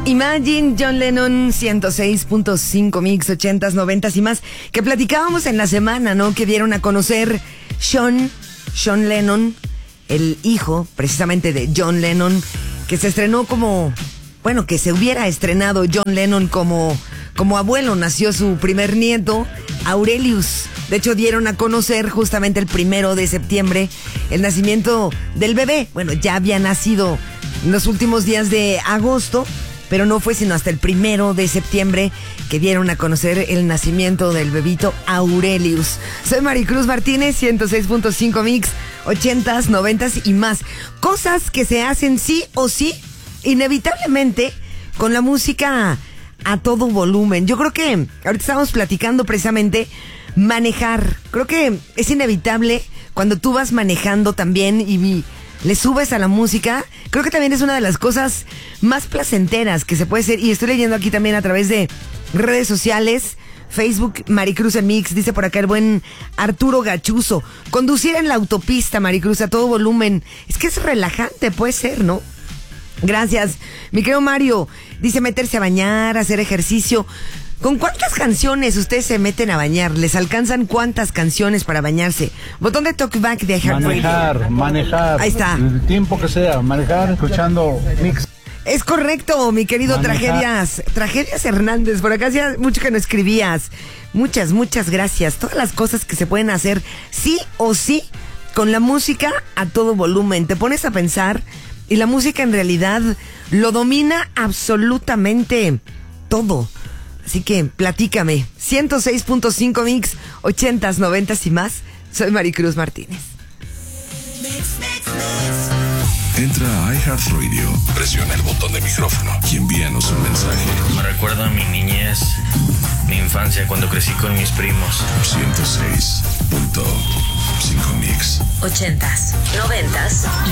Imagine, John Lennon, 106.5 mix, 80s, 90s y más, que platicábamos en la semana, ¿no? Que dieron a conocer Sean Lennon, el hijo precisamente de John Lennon, que se estrenó que se hubiera estrenado John Lennon como abuelo. Nació su primer nieto, Aurelius. De hecho, dieron a conocer justamente el 1 de septiembre el nacimiento del bebé. Bueno, ya había nacido en los últimos días de agosto, pero no fue sino hasta el 1 de septiembre que dieron a conocer el nacimiento del bebito Aurelius. Soy Maricruz Martínez, 106.5 mix, 80s, 90s y más. Cosas que se hacen sí o sí, inevitablemente, con la música a todo volumen. Yo creo que ahorita estamos platicando precisamente manejar. Creo que es inevitable cuando tú vas manejando también y le subes a la música. Creo que también es una de las cosas más placenteras que se puede hacer. Y estoy leyendo aquí también a través de redes sociales, Facebook, Maricruz en Mix, dice por acá el buen Arturo Gachuzo. Conducir en la autopista, Maricruz, a todo volumen. Es que es relajante, puede ser, ¿no? Gracias. Mi querido Mario dice meterse a bañar, hacer ejercicio. ¿Con cuántas canciones ustedes se meten a bañar? ¿Les alcanzan cuántas canciones para bañarse? Botón de talkback de iHeartRadio. Manejar. Ahí está. El tiempo que sea, manejar, escuchando mix. Es correcto, mi querido Manejar. Tragedias Hernández. Por acá hacía mucho que no escribías. Muchas gracias. Todas las cosas que se pueden hacer sí o sí con la música a todo volumen. Te pones a pensar y la música en realidad lo domina absolutamente todo. Así que platícame. 106.5 mix, 80s, 90s y más. Soy Maricruz Martínez. Entra a iHeartRadio, presiona el botón de micrófono y envíanos un mensaje. Me recuerda a mi niñez, mi infancia cuando crecí con mis primos. 106.5 mix. 80s, 90s